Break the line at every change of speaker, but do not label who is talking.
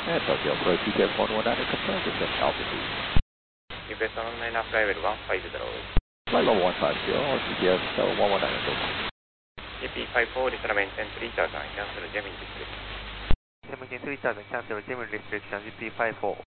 And Tokyo approach CTS 119, confirm descent altitude.
Request on flight level 150.
Flight level 150, CTS 119,
GP54 is maintain 3 charge and cancel Gemini restriction.
Maintain 3 charge and cancel Gemini restriction, GP54.